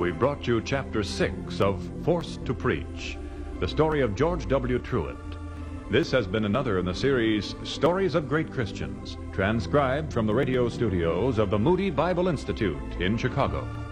we've brought you Chapter 6 of Forced to Preach, the story of George W. Truett. This has been another in the series Stories of Great Christians, transcribed from the radio studios of the Moody Bible Institute in Chicago.